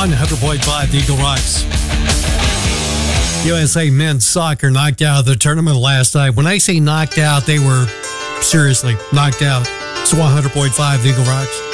100.5 The Eagle Rocks. USA men's soccer knocked out of the tournament last night. When I say knocked out, they were seriously knocked out. It's 100.5 The Eagle Rocks.